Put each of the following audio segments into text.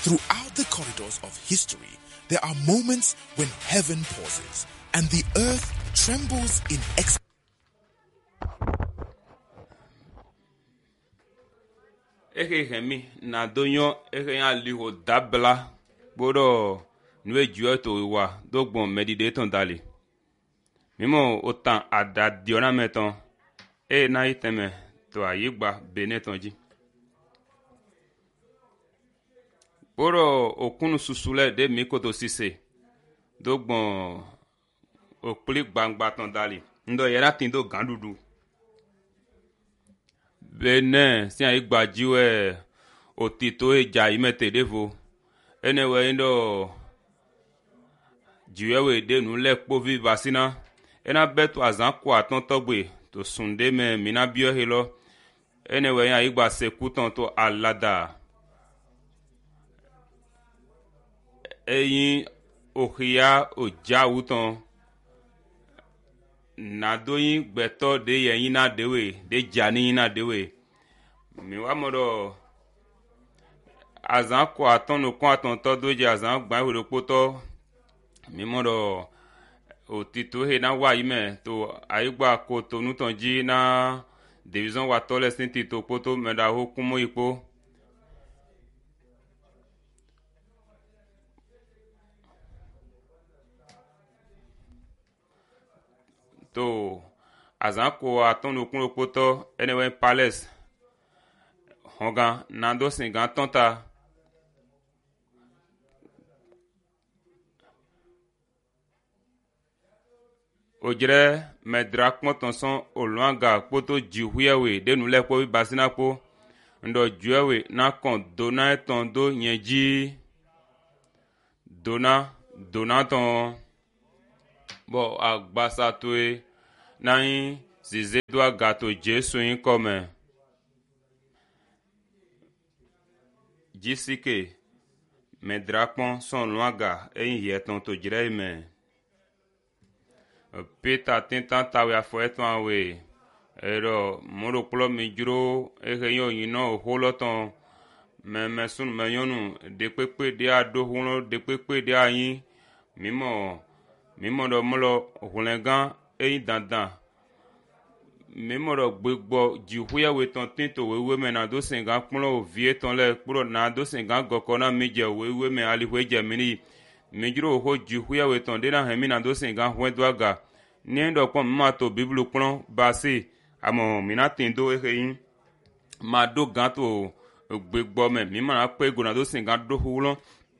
Throughout the corridors of history, there are moments when heaven pauses and the earth trembles in Hemi na donyo ya liho dabla bodo nwe juo to wa dogbon meditation dali mimo otan adadiona meton na iteme to ayigba benetonji boro okunu susule de mikoto sise dogbon okpli gbangba ton dali ndo yera tindo gandudu bene si ayigba jiwe otito eja imete devo enewe indo jiwewe de nu le kpovi vasina ena betu azan kwa ton togbe to sunde me mina bio helo enewe ayigba sekutan to alada eyin ohia oja wuton na doyin gbeto de yeyin na dewe de jani na dewe mi wa modo azan ko aton no ko aton to doje azan gba woro poto mi modo otito he na wa ime to ayigba ko to nutonji na division wa tole sin tito poto me da ho kumo ipo to azan ko aton no kun poto enewe palace hoga nando singa tonta ojire medra kpontonson oluanga poto jihuyewe denu lepo basina po ndo juewe na kon dona ton do yenji dona ton bo agbasa toe nai zize do gato Jesu yin come jisike medrakpon son luanga eyin yeton to jire me peta tintan tawe afo eton awe ero moro plo mi juro eheyo yino holoton me sun me yonu de pepe de adohuno de pepe de ayin mimo do molo hulengan eyin dandan memoro gbegbo jihuya weton tinto wewe me na do senga kplo vie ton le kpro na do senga gokona meje wewe me ali hweje mini mejuro ho jihuya weton de na hemi na do senga hwedwaga ni ndo pon ma to biblu kplo basi amo mina tindo ehin ma do ganto gbegbo me mi ma pe go na do senga do hulon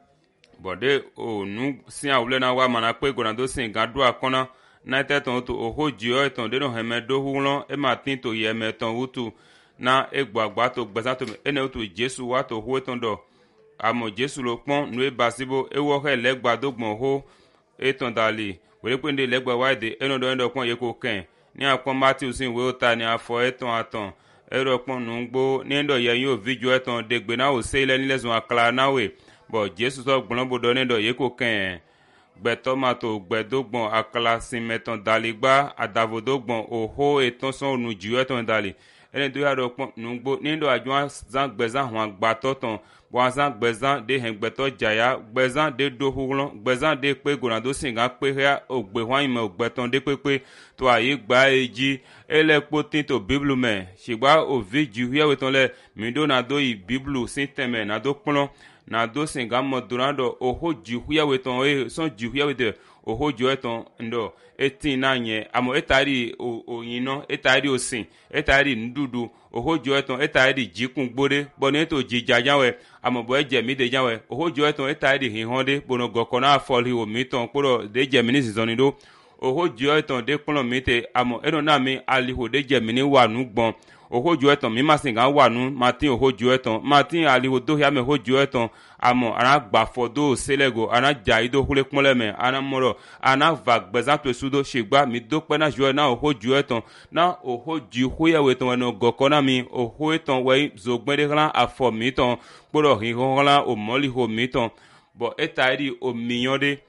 bode o nu si awle na wa ma na pe go na do senga do akona na teton to oho jio eton de no heme do hulon e ma tin to ye meton utu na egbagba to gbesa to ene utu Jesu wa to ho eton do amo Jesu lo pon nu e basibo e wo he legba dogbon ho eton dali we pe nde legba wa de eno do endo pon ye ko ken ni akon Matthew sin we ota ni afo eton aton ero pon nu gbo ni endo ye yin o video eton de gbe na o se ile ni lesun akla na we bo Jesu so gbon bodo ni endo ye ko ken gbetomato gbedogbon akala simeton daligba adavodogbon oho etonson nu jiwe ton dali ene do ya do pon nugbo nindo ajuan zan gbezan hwan gbatoton bo zan gbezan de hen gbeto jaya gbezan de do hulon gbezan de pe gonado singa pe ya ogbe hwan ime ogbeton de pepe to aye gba eji ele potin to biblu me shigba ovi jiwe weton le mindo na do i biblu sinteme na do plon na do singa modurando oho jihuya weton son jihuya wete oho joeton ndo etin na nye amo etari oyino etari osin etari ndudu oho joeton etari jikun gbore boneto jijajawe amo bo eje mi de jawe oho joeton etari hihonde bono gokona afoli omiton poro de jemini sizonido oho joeton de plon mite amo eno na mi aliho de jemini wanu gbon oho joeton mi masinga wanu matin oho joeton matin aliho do ya me ho joeton amo ana gbafodo selego ana jaido hule kmonleme ana moro ana vagbeza to sudo shigba mi do pe na joe na oho joeton na oho jihuya weton no gokona mi oho eton we zogbede ran afo mi ton poro hihola o moli ho mi ton bo etari o miyode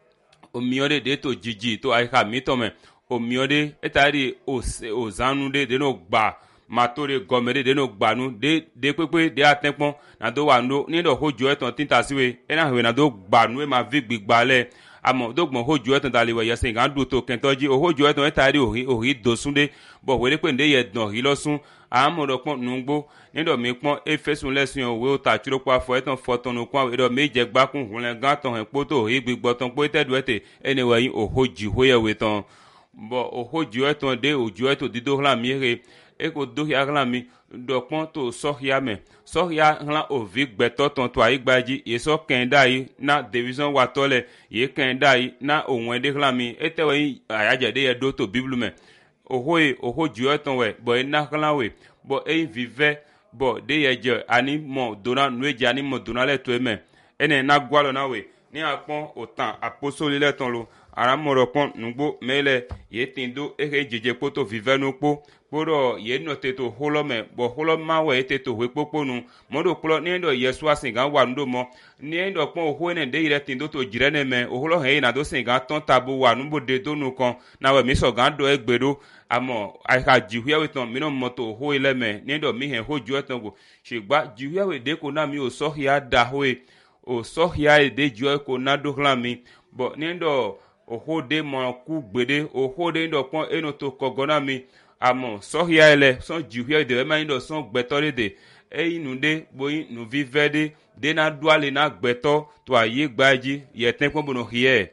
de to jiji to ai ha mi ton me o miyode etari o zanu de no gba matore gomede de no gbanu de pepe de atenpon na do wa no ni do hojo eton tinta siwe ena we na do gbanu e ma vi gbigbale amo do gbon hojo eton dali we yese gan du to kentoji o hojo eton etari ohi dosunde bo we pe nde ye don hi losun amoro pon nungbo ni do mi pon efesun lesun owe o ta tiro pa fo eton foton no kwa we do mi je gbakun hunle gan ton he poto hi gbigboton po tedu ete anyway yin o hoji hoye we ton bo o hojo eton de ojo eton dido hla mi re e ko do ya hla mi do pon to so ya me so ya hla o vi gbeto ton to ayi gbaji ye so kenda yi na division wa tole ye kenda yi na ohun de hla mi etewe yin ayaje de ye do to bible me o hojo eton we bo na hla we bo e vive bo de ye je ani mo dona nueje ani mo dona le to eme ene na gwalo na we ni apon otan apostoli le ton lo ara moro pon nugbo mele ye tindo ege jeje poto vive no po poro ye no teto holome bo holoma we teto we popo nu modo plo ni ndo yesu asinga wa ndo mo ni ndo pon ho ne de ire tindo to jire ne me oholo he na do singa ton tabu wa nu bo de do nu kon na we mi so gan do egbero amo ai ka jihuya we ton mi no moto ho ile me ni ndo mi he ho ju eton go shigba jihuya we de ko na mi o so ya da hoe o so ya de ju ko na do hla mi bo ni ndo oho de mo ku gbede oho de ndo pon eno to kogona mi amo so hia ele so jihuia de ma ndo so gbeto de inu de boyin nu vivede de na duale na gbeto to aye gbaji ye ten pon bono hie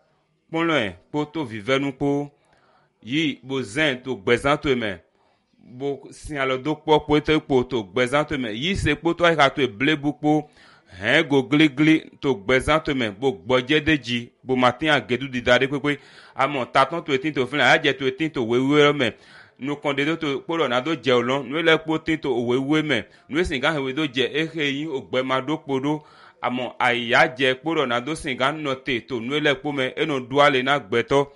ponlo e poto vivenu po yi bo zen to gbezan to me bo sin alo do po te po to gbezan to me yi se poto ai ka to blebu po hen go gligli to gbezan to me bo gboje deji bo matin agedu didare pepe amo taton to etin to fin la je to etin to wewe me nu konde to poro na do je olon nu le po tin to wewe me nu sin gan we do je ehe yin ogbe ma do podo amo aya je poro na do sin gan no te to nu le po me eno duale na gbeto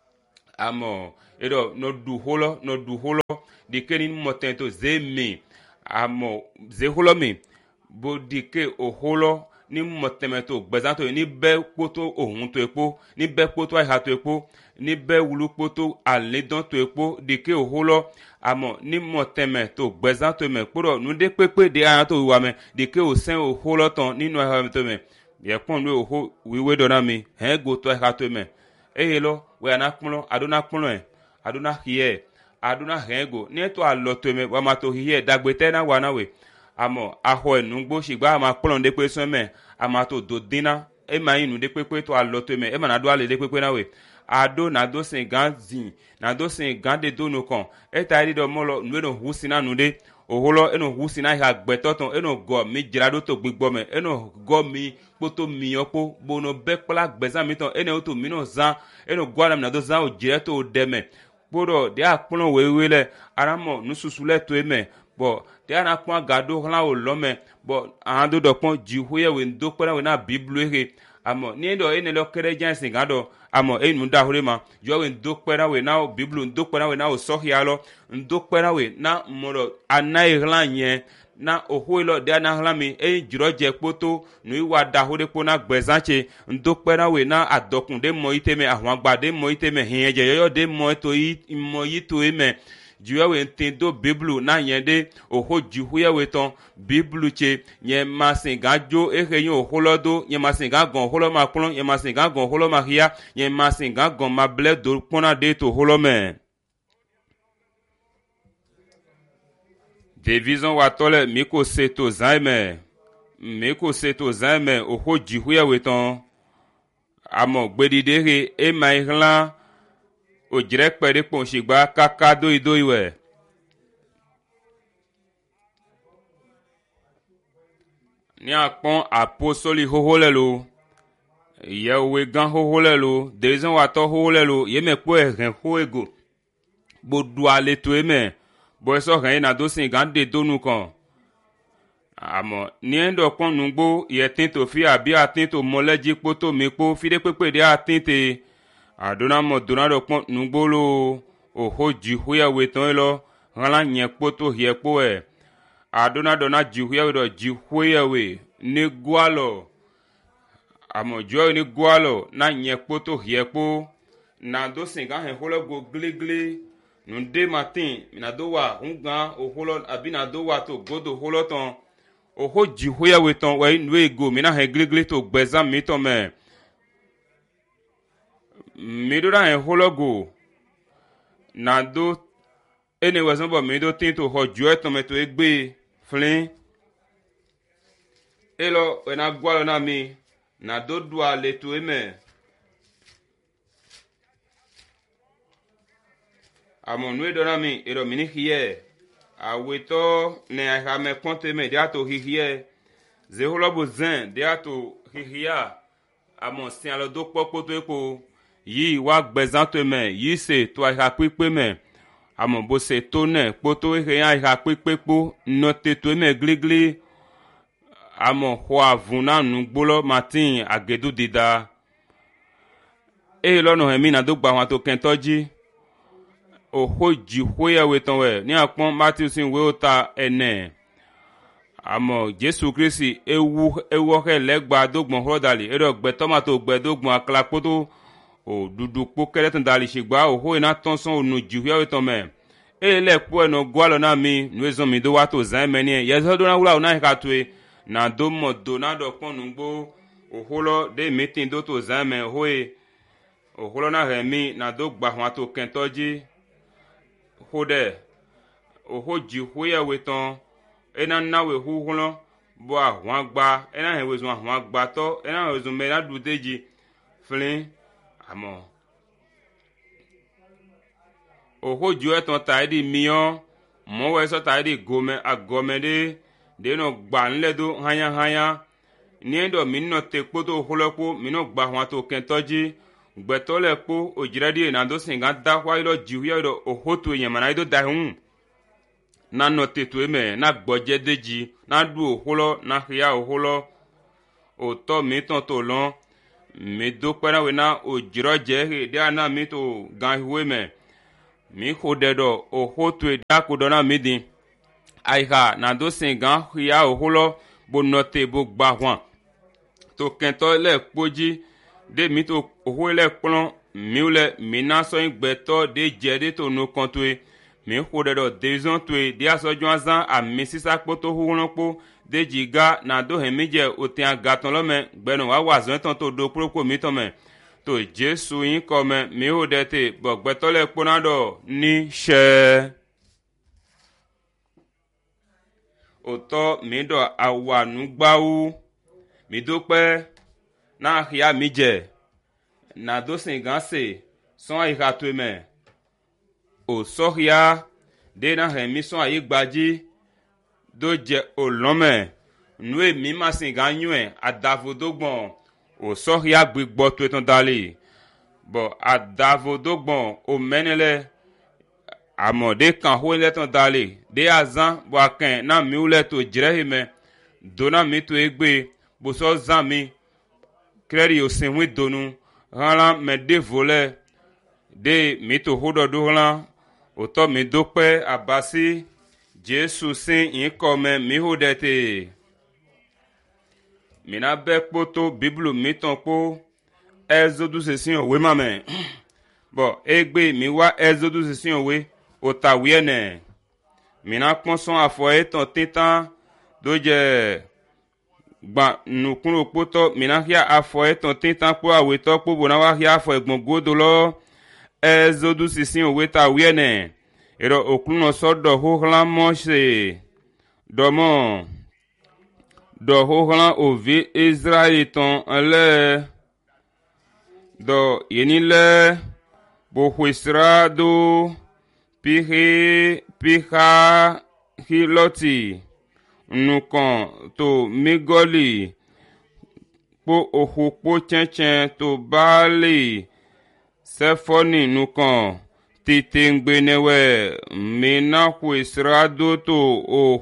amo edo no du holo de kenin moten to zemi amo ze holo mi bo dike oholo ni motemeto gbezato ni be poto ohun to epo ni be poto ai ha to epo ni be wulu poto aledon to epo dike oholo amo ni motemeto gbezato me poro nu de pepe de an to wa me dike o sen oholo ton ninu ha to me ye pon lu oho wiwe do na mi he go to ha to me ehelo we anakplo aduna hie aduna hego ni to aloto me wa ma to hie dagbete na wa na we amo aho enugbo shigba ama kpolon de pe so me ama to do dina e ma inu de pepe to aloto me e ma na do ale de pepe na we ado na do sin ganzin na do sin gande do no kon e ta ri do mo lo nu no husina nu de oholo eno husina ha gbetoton eno go mi jirado to gbigbo me eno go mi poto mi opo bono be pla gbezan mi ton eno to mi no zan eno go na do zan o jire to de me poro de akpon wewele aramo nususule to eme bo de ana pon gado hla o lome bo ando do pon jihuye we ndo pera we na bible he amo ni do ene lo kerejan sin gado amo enu da horema yo we ndo pera we na bible ndo pera we na o sohia lo ndo pera we na moro anai hla yen na ohuelo de na hla mi jiro je poto nu iwa da hore po na gbezanche ndo pera we na adokun de mo iteme ahwan gba de mo iteme hin je yo de mo to yi mo yi to eme jiwe we ntendo biblu na yende oho jihuye we ton biblu che ye masin gajo eheyin oholodo ye masin gagon holo ma klon ye masin gagon holo ma hia ye masin gagon ma ble do pona de to holo me division wa tole miko seto zaime oho jihuye we ton amo gbedidere e mai hlan o jire pere pon shigba kaka do iwe ni apon apostoli hoholelo ye we gan hoholelo dezon wa to hoholelo ye me po ehen hoego bodu ale to eme bo so kan na do sin gan de donu kan amo ni endo kon nugbo ye tin to fi abi atin to moleji poto mi po fi de pepe de atin te adona mo donado pon nugbolo oho jihuya weton lo hala yen poto hie po e adona dona jihuya we do jihuya we ni gwalo amo jo ni gwalo na yen poto hie po na do singa he holo go gligli nunde matin mina do wa ungan oholo abina do wa to godo holo ton oho jihoya weton we nwe go mina he gligle to gbeza mi ton me mi do ra he holo go na do ene wazon bo mi do tin to ho ju eton me to egbe flin elo we na gwalo na mi na do dua le to eme amon nwe do na mi ero mini hiye aweto ne ha me ponte me dia to hiye ze holo bo zen dia to hiya amon sin alo do popo to epo yi wa gbezan to me yi se to ha pipe me amon bo se to ne poto he ya ha pipe po no te to me gligli amon ho avuna nu gbolo matin agedu dida e lo no he mi na do gba wan to kentoji oho jihoya weton we ni apon Matthew sin we ota ene amo Jesu Kristi ewu he legba dogbon hodali ero gbe tomato gbe dogbon aklapoto o dudu po keleton dali sigba oho ina tonson onu jihoya weton me ele po eno gwalo na mi nuezon mi do wa to zan me ni yeso do na wula na ka to na do mo do na do pon nugbo oho lo de meeting do to zan me hoye oho lo na remi na do gba wan to kentoji hode oho jihoya weton ena nawe huhulo bo ahwan gba ena he wezun ahwan gba to ena wezun me na dudeji flin amo oho ju eton taidi mion mo we so taidi agomede de no gba nle do hanya ni ndo mi no te poto holopo mi no gba hwan to kentoji gbeto le po ojiradi na do singa da kwa ilo jihuya do ohoto yen mana ido da hun na no tetu eme na gboje deji na du oholo na hia oholo o to mi ton to lon mi do pera we na ojiro je he de na mi to gan huwe me mi khode do ohoto e da ko do na mi din aiha na do singa hia oholo bo no te bo gba hwan to kento le poji de mi to oho le plon mi le mina so igbeto de jede to no kontoe mi khode do dezon toe de asojo azan a mi sisa poto huronpo de jiga na do he mi je otin agaton lo me gbenu wa wazon ton to do propo mi ton me to Jesu yin ko me mi ho de te bo gbeto le ponado ni she oto mi do awanu gbawu mi do pe na hia mi je na do singan se son ai ratwe me o sohia de na he mi son ai gbaji do je olome nu e mi ma singan yuen adavodogbon o sohia gbigbo to eton dali bo adavodogbon o menele amode kan ho le ton dali de azan bo akan na mi ule to jire me do na mi to egbe bo so zan mi kredi o senwe donu hala me de vole de mi to hodo do hala o to mi do pe abasi Jesu sin yin ko me mi hodete mi na be poto biblu mi ton po Exodus sin owe mame bo egbe mi wa Exodus sin owe o ta wiene mi na pon son afo eton titan do je gba nukun poto mina hia afo eton tintan po aweto po bona wa hia afo egbon godo lo Exodus sin owe ta wiene ero okun so do ho hlan mo se domo do ho hlan ovi Israeliton le do yenile bo hwisrado piha hiloti nukon to migoli po ohupo chenchen to bali sefoni nukon titengbenewe mina hwisrado to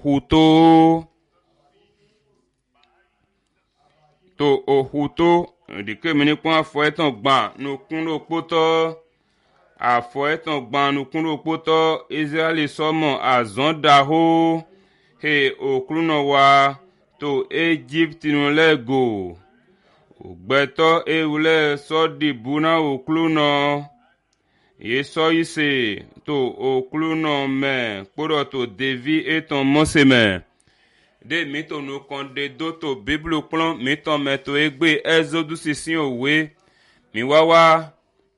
ohuto dike mini pon afo etan gba nukun lo poto afo etan gba nukun lo poto Israeli somo azon daho he okruno wa to Egypt no lego ogbeto ewule so di buna okruno ye so ise to oklu no me kporo to Devi eton mose me de mi to no konde do to Bible plan mi to me to egbe Exodus 6 owe mi wawa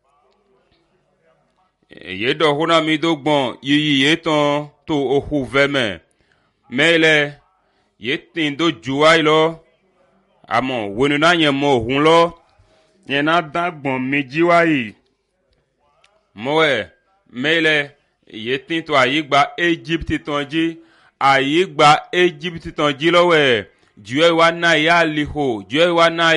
ye do hona mi do gbon yiyi eton to ohu veme mele ye tin do juwa lo amo wonu na yen mo ohun lo yen na dagbon mi jiwa yi moe mele ye tin to ayigba Egypt tonji ayigba Egypt tonji lowe juwe wa na ya liho juwe wa na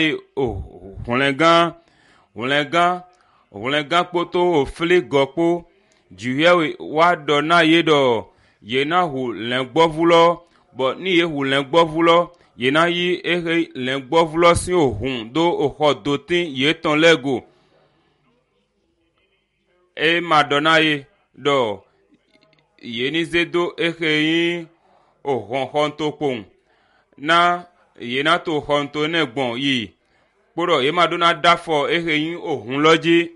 Hulengan poto ofle gopo juwe wa do na ye na hu lengbovulo but ni ye hu lengbovulo ye na yi lengbovulo si ohun do oho do tin ye ton lego madonna ye do ye ni zedo yin ohon to pon na ye na to hon to ne gbon yi poro ye madonna dafo yin ohun loji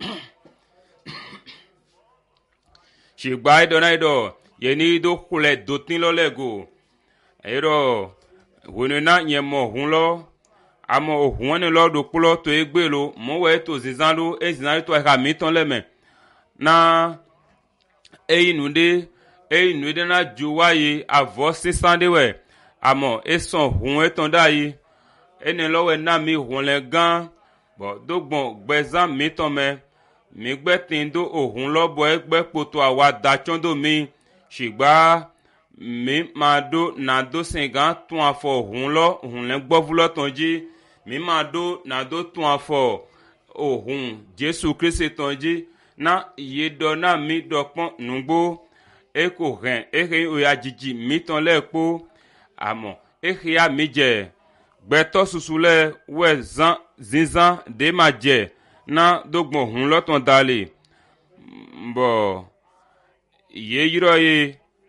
shigba idona ido ye ni do kule do tin lo lego ero wonu na yen mo ohun lo amo ohun ni lo do pulo to egbe lo mo we to zizan lo ezina to ka mi ton leme na eyinude na juwaye avo sisande we amo eson hun eton dayi ene lowe na mi hun le gan bo dogbon gbezan mi ton me mi gbe tin do ohun lo bo egbe poto awa dachon do mi shigba mi ma do na do sengan tun afo ohun lo ohun le gbovulo tonji mi ma do na do tun afo ohun Jesu Christ tonji na ye do na mi do pon nugbo eko ren oya jiji mi ton le po amo ya mi je gbeto susule we zinzan de ma je na dogbon hun lo ton dale bo ye yiro ye